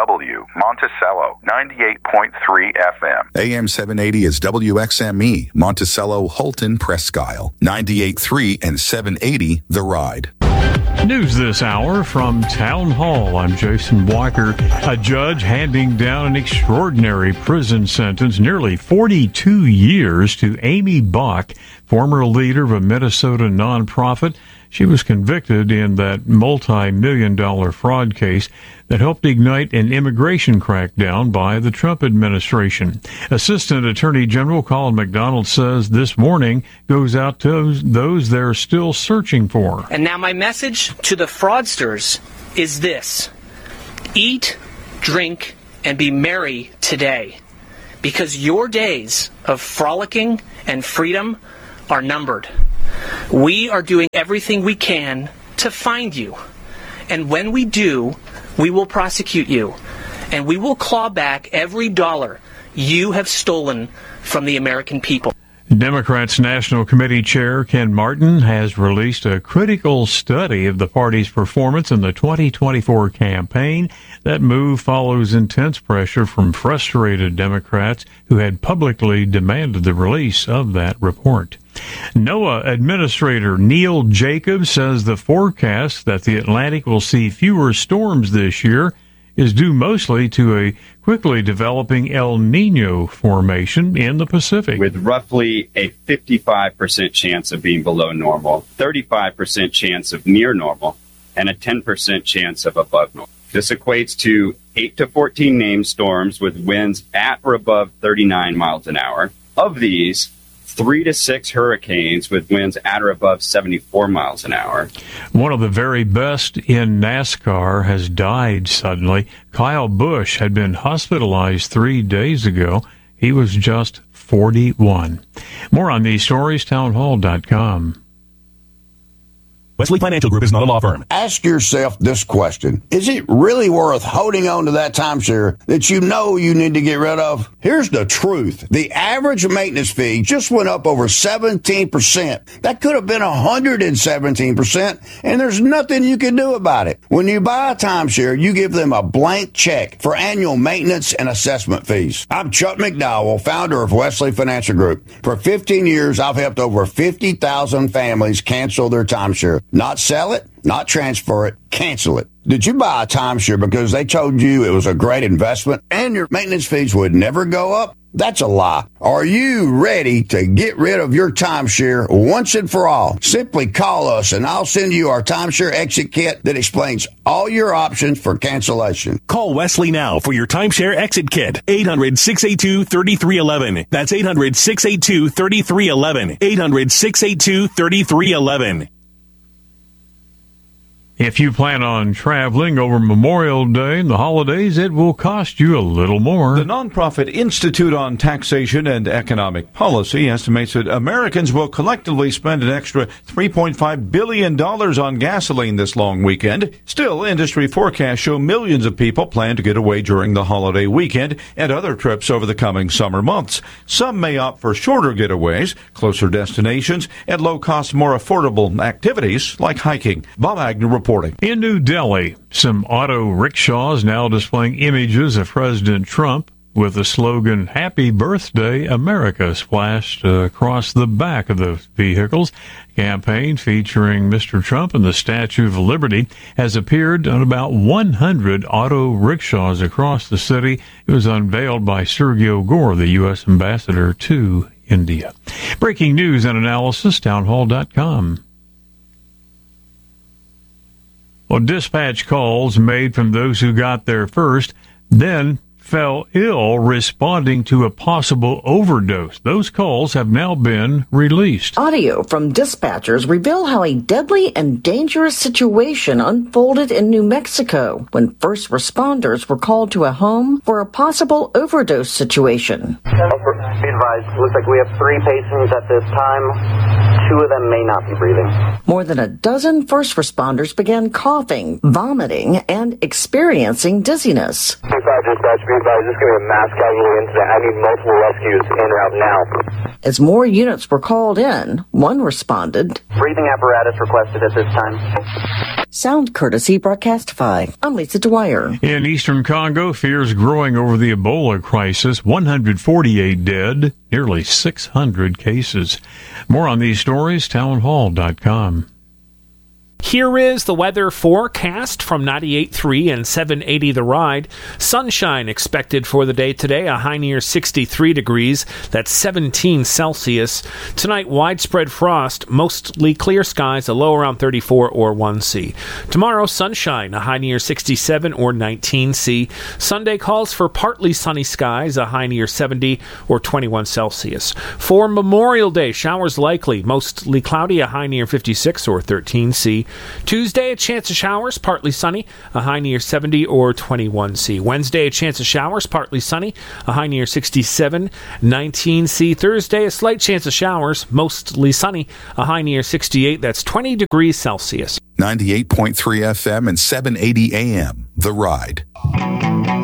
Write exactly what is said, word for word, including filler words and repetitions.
W, Monticello, ninety-eight point three F M. A M seven eighty is W X M E, Monticello, Holton, Presque Isle, ninety-eight point three and seven eighty The Ride. News this hour from Town Hall. I'm Jason Walker. A judge handing down an extraordinary prison sentence, nearly forty-two years, to Amy Bach, former leader of a Minnesota nonprofit. She was convicted in that multi-million dollar fraud case that helped ignite an immigration crackdown by the Trump administration. Assistant Attorney General Colin McDonald says this warning goes out to those they're still searching for. And now my message to the fraudsters is this: eat, drink, and be merry today, because your days of frolicking and freedom are numbered. We are doing everything we can to find you. And when we do, we will prosecute you. And we will claw back every dollar you have stolen from the American people. Democrats' National Committee Chair Ken Martin has released a critical study of the party's performance in the twenty twenty-four campaign. That move follows intense pressure from frustrated Democrats who had publicly demanded the release of that report. NOAA Administrator Neil Jacobs says the forecast that the Atlantic will see fewer storms this year is due mostly to a quickly developing El Nino formation in the Pacific. With roughly a fifty-five percent chance of being below normal, thirty-five percent chance of near normal, and a ten percent chance of above normal. This equates to eight to fourteen named storms with winds at or above thirty-nine miles an hour. Of these, three to six hurricanes with winds at or above seventy-four miles an hour. One of the very best in NASCAR has died suddenly. Kyle Busch had been hospitalized three days ago. He was just forty-one. More on these stories, townhall dot com. Wesley Financial Group is not a law firm. Ask yourself this question. Is it really worth holding on to that timeshare that you know you need to get rid of? Here's the truth. The average maintenance fee just went up over seventeen percent. That could have been one hundred seventeen percent, and there's nothing you can do about it. When you buy a timeshare, you give them a blank check for annual maintenance and assessment fees. I'm Chuck McDowell, founder of Wesley Financial Group. For fifteen years, I've helped over fifty thousand families cancel their timeshare. Not sell it, not transfer it, cancel it. Did you buy a timeshare because they told you it was a great investment and your maintenance fees would never go up? That's a lie. Are you ready to get rid of your timeshare once and for all? Simply call us and I'll send you our timeshare exit kit that explains all your options for cancellation. Call Wesley now for your timeshare exit kit. eight hundred, six eight two, three three one one. That's eight hundred, six eight two, three three one one. eight hundred, six eight two, three three one one. If you plan on traveling over Memorial Day and the holidays, it will cost you a little more. The nonprofit Institute on Taxation and Economic Policy estimates that Americans will collectively spend an extra three point five billion dollars on gasoline this long weekend. Still, industry forecasts show millions of people plan to get away during the holiday weekend and other trips over the coming summer months. Some may opt for shorter getaways, closer destinations, and low-cost, more affordable activities like hiking. Bob Agnew reporting. In New Delhi, some auto rickshaws now displaying images of President Trump with the slogan, "Happy Birthday, America," splashed uh, across the back of the vehicles. Campaign featuring Mister Trump and the Statue of Liberty has appeared on about one hundred auto rickshaws across the city. It was unveiled by Sergio Gore, the U S ambassador to India. Breaking news and analysis, townhall dot com. Well, dispatch calls made from those who got there first then fell ill responding to a possible overdose. Those calls have now been released. Audio from dispatchers reveal how a deadly and dangerous situation unfolded in New Mexico when first responders were called to a home for a possible overdose situation. Be advised, looks like we have three patients at this time. Two of them may not be breathing. More than a dozen first responders began coughing, vomiting, and experiencing dizziness. Dispatch, dispatch, dispatch, this is going to be a mass casualty incident. I need multiple rescues en route now. As more units were called in, one responded. Breathing apparatus requested at this time. Sound courtesy Broadcastify. I'm Lisa Dwyer. In eastern Congo, fears growing over the Ebola crisis. one hundred forty-eight dead, nearly six hundred cases. More on these stories, townhall dot com. Here is the weather forecast from ninety-eight point three and seven eighty The Ride. Sunshine expected for the day today, a high near sixty-three degrees. That's seventeen Celsius. Tonight, widespread frost, mostly clear skies, a low around thirty-four or one C. Tomorrow, sunshine, a high near sixty-seven or nineteen C. Sunday calls for partly sunny skies, a high near seventy or twenty-one Celsius. For Memorial Day, showers likely, mostly cloudy, a high near fifty-six or thirteen C. Tuesday, a chance of showers, partly sunny, a high near seventy or twenty-one C. Wednesday, a chance of showers, partly sunny, a high near sixty-seven, nineteen C. Thursday, a slight chance of showers, mostly sunny, a high near sixty-eight, that's twenty degrees Celsius. ninety-eight point three F M and seven eighty A M, The Ride.